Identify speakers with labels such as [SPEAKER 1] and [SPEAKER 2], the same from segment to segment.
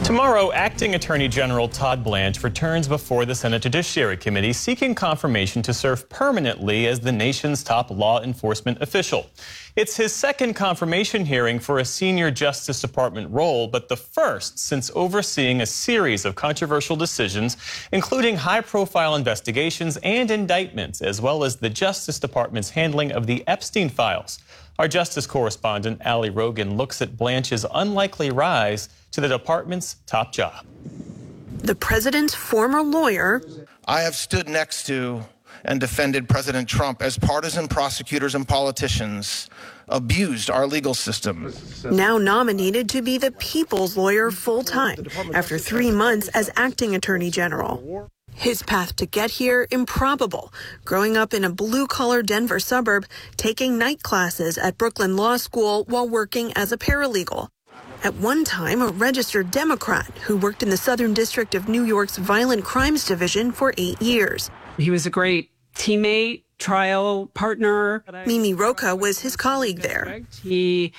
[SPEAKER 1] Tomorrow, Acting Attorney General Todd Blanche returns before the Senate Judiciary Committee seeking confirmation to serve permanently as the nation's top law enforcement official. It's his second confirmation hearing for a senior Justice Department role, but the first since overseeing a series of controversial decisions, including high-profile investigations and indictments, as well as the Justice Department's handling of the Epstein files. Our Justice correspondent, Ali Rogan, looks at Blanche's unlikely rise to the department's top job.
[SPEAKER 2] The president's former lawyer.
[SPEAKER 3] I have stood next to and defended President Trump as partisan prosecutors and politicians abused our legal system.
[SPEAKER 2] Now nominated to be the people's lawyer full-time after 3 months as acting attorney general. His path to get here, improbable. Growing up in a blue-collar Denver suburb, taking night classes at Brooklyn Law School while working as a paralegal. At one time, a registered Democrat who worked in the Southern District of New York's Violent Crimes Division for 8 years.
[SPEAKER 4] He was a great teammate, trial partner.
[SPEAKER 2] Mimi Rocah was his colleague there.
[SPEAKER 4] He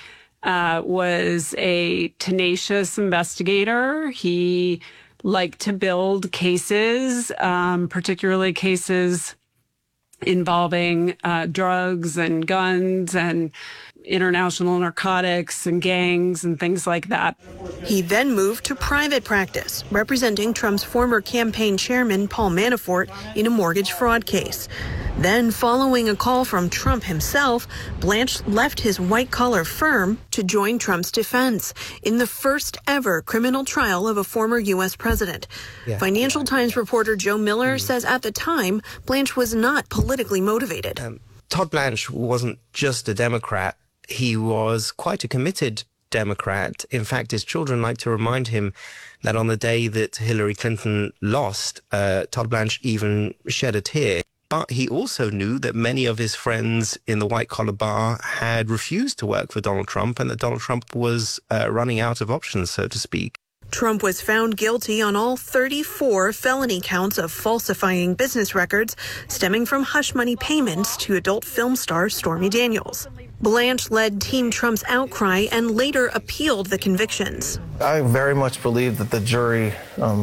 [SPEAKER 4] was a tenacious investigator. He liked to build cases, particularly cases involving drugs and guns and international narcotics and gangs and things like that.
[SPEAKER 2] He then moved to private practice, representing Trump's former campaign chairman, Paul Manafort, in a mortgage fraud case. Then, following a call from Trump himself, Blanche left his white-collar firm to join Trump's defense in the first ever criminal trial of a former U.S. president. Financial Times reporter Joe Miller says at the time, Blanche was not politically motivated.
[SPEAKER 5] Todd Blanche wasn't just a Democrat. He was quite a committed Democrat. In fact, his children like to remind him that on the day that Hillary Clinton lost, Todd Blanche even shed a tear. But he also knew that many of his friends in the white-collar bar had refused to work for Donald Trump and that Donald Trump was running out of options, so to speak.
[SPEAKER 2] Trump was found guilty on all 34 felony counts of falsifying business records stemming from hush money payments to adult film star Stormy Daniels. Blanche led Team Trump's outcry and later appealed the convictions.
[SPEAKER 3] I very much believe that the jury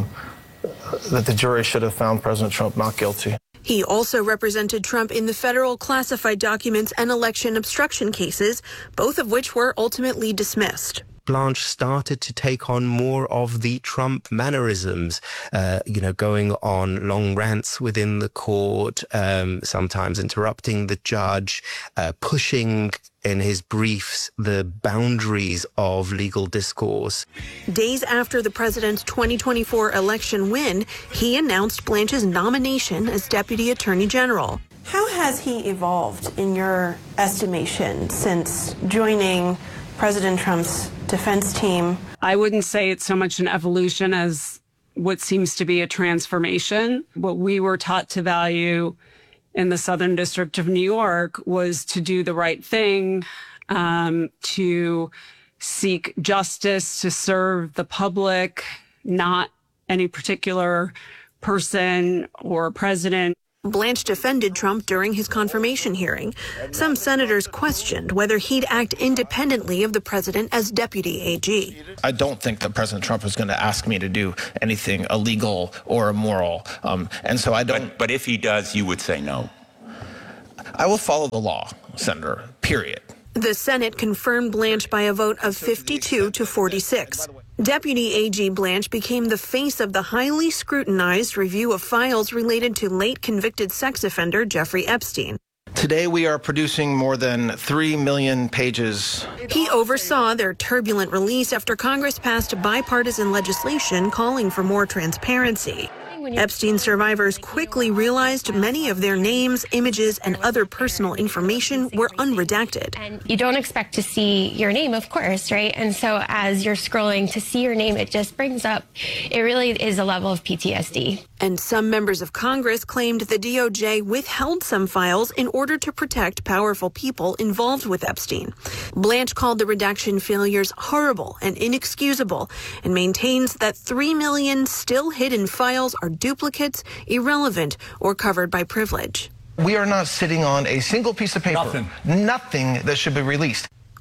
[SPEAKER 3] should have found President Trump not guilty.
[SPEAKER 2] He also represented Trump in the federal classified documents and election obstruction cases, both of which were ultimately dismissed.
[SPEAKER 5] Blanche started to take on more of the Trump mannerisms, going on long rants within the court, sometimes interrupting the judge, pushing in his briefs the boundaries of legal discourse.
[SPEAKER 2] Days after the president's 2024 election win, he announced Blanche's nomination as Deputy Attorney General. How has he evolved, in your estimation, since joining President Trump's defense team?
[SPEAKER 4] I wouldn't say it's so much an evolution as what seems to be a transformation. What we were taught to value in the Southern District of New York was to do the right thing, to seek justice, to serve the public, not any particular person or president.
[SPEAKER 2] Blanche defended Trump during his confirmation hearing. Some senators questioned whether he'd act independently of the president as deputy AG.
[SPEAKER 3] I don't think that President Trump is going to ask me to do anything illegal or immoral. And so I don't.
[SPEAKER 6] But if he does, you would say no.
[SPEAKER 3] I will follow the law, Senator, period.
[SPEAKER 2] The Senate confirmed Blanche by a vote of 52 to 46. Deputy AG Blanche became the face of the highly scrutinized review of files related to late convicted sex offender Jeffrey Epstein.
[SPEAKER 3] Today we are producing more than 3 million pages.
[SPEAKER 2] He oversaw their turbulent release after Congress passed bipartisan legislation calling for more transparency. Epstein survivors quickly realized many of their names, images, and other personal information were unredacted.
[SPEAKER 7] And you don't expect to see your name, of course, right? And so as you're scrolling to see your name, it just brings up, it really is a level of PTSD.
[SPEAKER 2] And some members of Congress claimed the DOJ withheld some files in order to protect powerful people involved with Epstein. Blanche called the redaction failures horrible and inexcusable and maintains that 3 million still hidden files are duplicates, irrelevant, or covered by privilege.
[SPEAKER 3] We are not sitting on a single piece of paper. Nothing that should be released.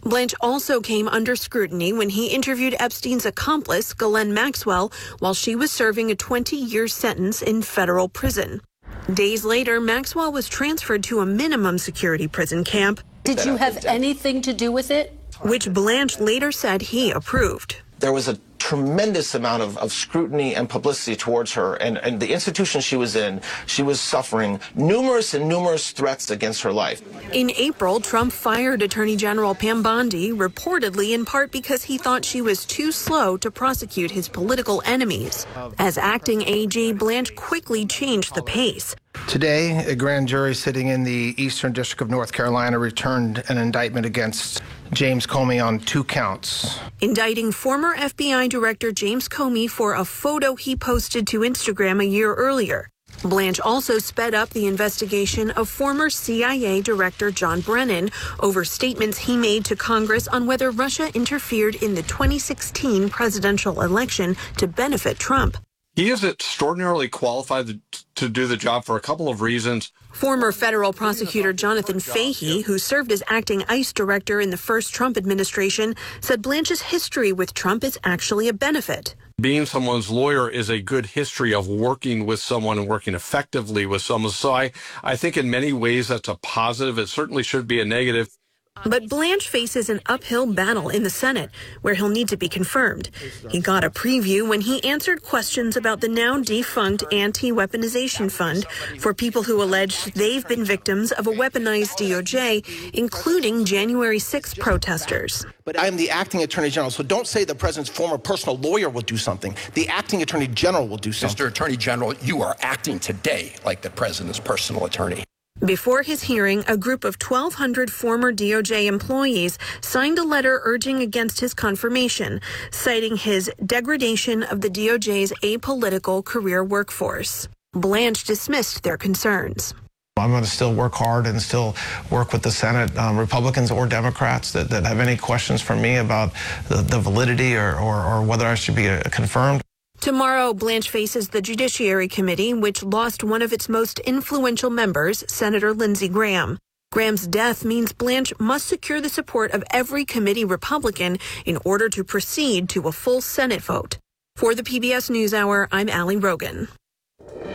[SPEAKER 2] Blanche also came under scrutiny when he interviewed Epstein's accomplice, Ghislaine Maxwell, while she was serving a 20-year sentence in federal prison. Days later, Maxwell was transferred to a minimum security prison camp.
[SPEAKER 8] Did you have anything to do with it?
[SPEAKER 2] Which Blanche later said he approved.
[SPEAKER 3] There was a tremendous amount of scrutiny and publicity towards her, and the institution she was in, she was suffering numerous threats against her life.
[SPEAKER 2] In April, Trump fired Attorney General Pam Bondi, reportedly in part because he thought she was too slow to prosecute his political enemies. As acting AG, Blanche quickly changed the pace.
[SPEAKER 3] Today, a grand jury sitting in the Eastern District of North Carolina returned an indictment against James Comey on 2 counts.
[SPEAKER 2] Indicting former FBI Director James Comey for a photo he posted to Instagram a year earlier. Blanche also sped up the investigation of former CIA Director John Brennan over statements he made to Congress on whether Russia interfered in the 2016 presidential election to benefit Trump.
[SPEAKER 9] He is extraordinarily qualified to do the job for a couple of reasons.
[SPEAKER 2] Former federal prosecutor Jonathan Fahey, who served as acting ICE director in the first Trump administration, said Blanche's history with Trump is actually a benefit.
[SPEAKER 9] Being someone's lawyer is a good history of working with someone and working effectively with someone. So I think in many ways that's a positive. It certainly should be a negative.
[SPEAKER 2] But Blanche faces an uphill battle in the Senate, where he'll need to be confirmed. He got a preview when he answered questions about the now defunct anti-weaponization fund for people who alleged they've been victims of a weaponized DOJ, including January 6 protesters.
[SPEAKER 3] But I'm the acting attorney general, so don't say the president's former personal lawyer will do something. The acting attorney general will do something.
[SPEAKER 6] Mr. Attorney General, you are acting today like the president's personal attorney.
[SPEAKER 2] Before his hearing, a group of 1,200 former DOJ employees signed a letter urging against his confirmation, citing his degradation of the DOJ's apolitical career workforce. Blanche dismissed their concerns.
[SPEAKER 3] I'm going to still work hard and still work with the Senate, Republicans or Democrats that have any questions for me about the validity or whether I should be confirmed.
[SPEAKER 2] Tomorrow, Blanche faces the Judiciary Committee, which lost one of its most influential members, Senator Lindsey Graham. Graham's death means Blanche must secure the support of every committee Republican in order to proceed to a full Senate vote. For the PBS NewsHour, I'm Allie Rogan.